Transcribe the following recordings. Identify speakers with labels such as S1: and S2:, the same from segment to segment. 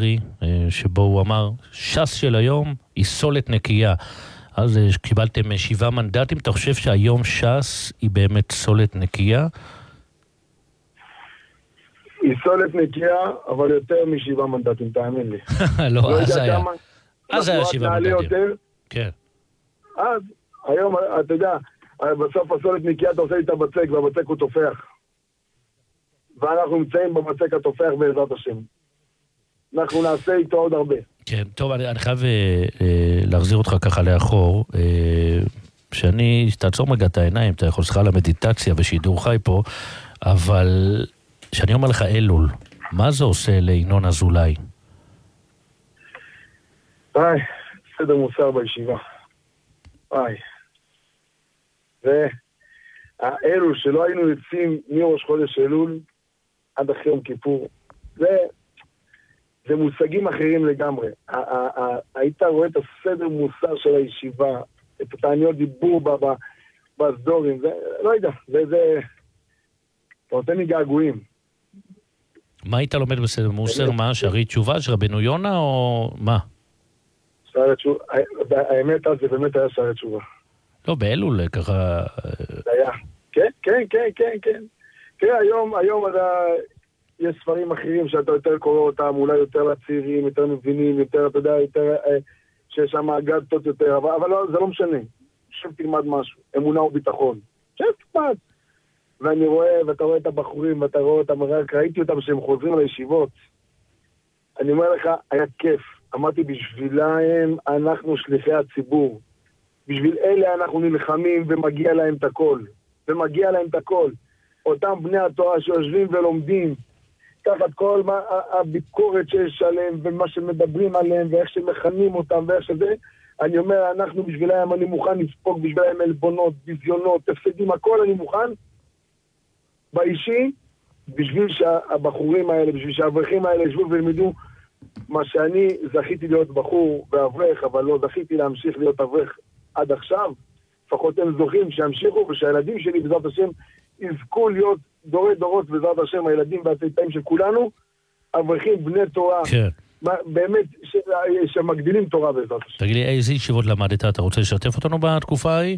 S1: דרעי, שבו הוא אמר, ש"ס של היום היא סולת נקייה. אז קיבלתם 7 מנדטים, אתה חושב שהיום ש"ס היא באמת סולת נקייה?
S2: היא סולת נקייה, אבל יותר מ7 מנדטים, תאמין לי.
S1: לא, אז היה. אז היה 7 מנדטים. כן.
S2: אז, היום, אתה יודע, בסוף הסולת נקייה אתה עושה לי את הבצק, והבצק הוא תופח. ואנחנו נמצאים בבצק התופח בעזרת השם. אנחנו נעשה איתו עוד הרבה.
S1: כן, טוב, אני חייב להחזיר אותך ככה לאחור, שאני, תעצור מגע את העיניים, אתה יכול לשכה למדיטציה בשידור חי פה, אבל שאני אומר לך אלול, מה זה עושה לינון אזולאי?
S2: סדר מוסר בישיבה. והאלול שלא היינו יוצאים מראש חודש אלול עד אחרי יום כיפור, זה מושגים אחרים לגמרי. היית רואה את הסדר מוסר של הישיבה, את התעניות דיבור בסדורים, זה, לא יודע, זה אתה נותן לי געגועים.
S1: מה היית לומד בסדר מוסר? מה? שערי תשובה של רבנו יונה או מה?
S2: שערי תשובה, האמת אז זה באמת היה שערי תשובה.
S1: לא, באלול ככה...
S2: זה היה, כן. תראה, היום יש ספרים אחרים שאתה יותר קורא אותם, אולי יותר לצעירים, יותר מבינים, יותר, אתה יודע, יותר, שיש שם אגדות יותר, אבל זה לא משנה. שב תלמד משהו, אמונה וביטחון. שב תלמד. ואני רואה, ואתה רואה את הבחורים, ואתה רואה אותם, ראיתי אותם שהם חוזרים לישיבות. אני אומר לך, היה כיף. אמרתי, בשבילהם אנחנו שליחי הציבור. בשביל אלה אנחנו נלחמים ומגיע להם את הכל. אותם בני התורה שיושבים ולומדים, תחת כל הביקורת שיש עליהם ומה שמדברים עליהם ואיך שמכנים אותם ואיך שזה, אני אומר, אנחנו בשבילהם, אני מוכן לספוג בשבילהם אלבונות, ביזיונות, תפסדים, הכל אני מוכן באישי, בשביל שהבחורים האלה, בשביל שהאברכים האלה ישבו ולמדו מה שאני זכיתי להיות בחור ואברך, אבל לא זכיתי להמשיך להיות אברך עד עכשיו. לפחות הם זוכים שימשיכו ושהילדים שלי בעזרת השם יזכו להיות דורי דורות בעזרת השם, הילדים והצאצאים של כולנו, אברכים בני תורה,
S1: כן.
S2: באמת שמגדילים תורה בעזרת השם.
S1: תגיד לי, איזה ישיבות למדת? אתה רוצה לשתף אותנו בתקופה ההיא?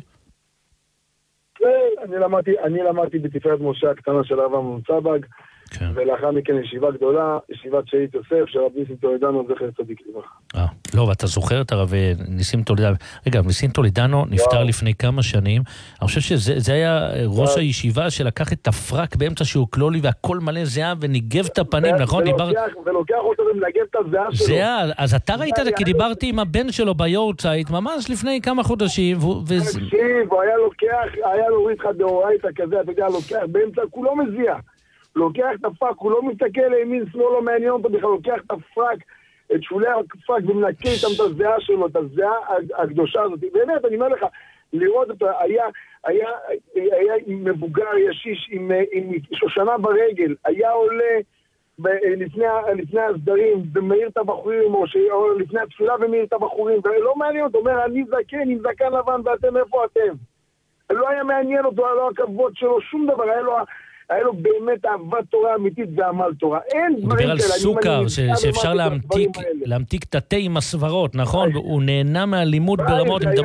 S2: אני למדתי בתפארת משה הקטנה של הרב אמנון צבג, כן. ולאחר מכן ישיבה גדולה, ישיבת שאית יוסף, של רב ניסים טולדנו, זכר צדיק לברכה.
S1: לא, ואתה זוכר את הרב ניסים טולדנו, רגע, ניסים טולדנו נפטר לפני כמה שנים, אני חושב שזה היה ראש הישיבה שלקח את הפרק באמצע שהוא קלולי והכל מלא זהה וניגב את הפנים, נכון?
S2: ולוקח אותו ומנגב את הזהה שלו.
S1: זהה, אז אתה ראית את זה, כי דיברתי עם הבן שלו ביורצייט, ממש לפני כמה חודשים,
S2: תקשיב, הוא היה לוקח, היה להוריד לך דאורייתא כזה, אתה יודע, לוקח באמצע, כולו מזיע. לוקח את הפרק, הוא לא מסתכל לימין, שמאל, לא מעניין אותו בכלל, לוקח את הפרק, את שולי הפרק, ומנקה איתם את הזהה שלו, את הזהה הקדושה הזאת. באמת, אני אומר לך, לראות אותו, היה מבוגר ישיש עם שושנה ברגל, היה עולה לפני הסדרים, ומאיר את הבחורים, או לפני התפילה ומאיר את הבחורים, ולא מעניין אותו, אומר, אני זקן, עם זקן לבן, ואתם איפה אתם? לא היה מעניין אותו, לא הכבוד שלו, שום דבר, היה לו באמת אהבת תורה אמיתית ועמל תורה. אין דברים כאלה.
S1: הוא דיבר על סוכר, שאפשר להמתיק את התה עם הסברות, נכון? הוא נהנה מהלימוד ברמות.
S2: זה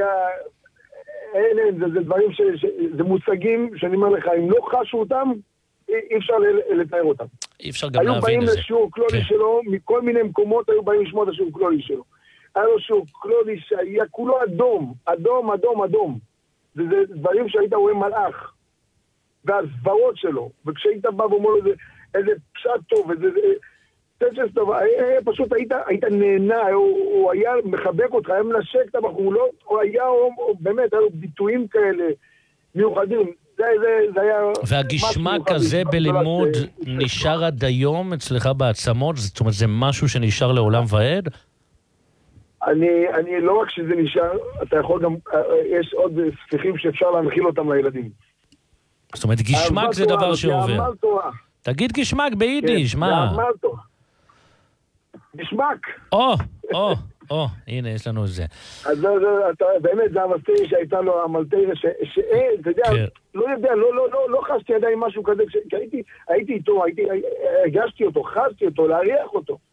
S2: דברים, זה מושגים שאני אומר לך, אם לא חשו אותם, אי אפשר לתאר אותם.
S1: אי אפשר גם להבין את זה.
S2: היו באים לשיעור קלולי שלו, מכל מיני מקומות היו באים לשמוע את השיעור קלולי שלו. היה לו שיעור קלולי שהיה כולו אדום. זה דברים שהיית רואה מלאך. והסברות שלו, וכשהיית בא ואומר איזה פשט טוב, איזה תשס טוב, פשוט היית נהנה, הוא היה מחבק אותך, היה מנשק את הבחור, הוא היה באמת, היה לו ביטויים כאלה מיוחדים, זה היה...
S1: והגשמק הזה בלימוד נשאר עד היום אצלך בעצמות? זאת אומרת, זה משהו שנשאר לעולם ועד?
S2: אני לא רק שזה נשאר, אתה יכול גם, יש עוד ספיחים שאפשר להנחיל אותם לילדים.
S1: זאת אומרת, גשמק זה דבר שעובר. תגיד גשמק ביידיש, מה?
S2: גשמק.
S1: הנה, יש לנו את זה.
S2: אז באמת, זה המסתירי שהייתה לו, המלתירי, אתה יודע, לא חשתי עדיין משהו כזה, כי הייתי איתו, הגשתי אותו, חשתי אותו, להריח אותו.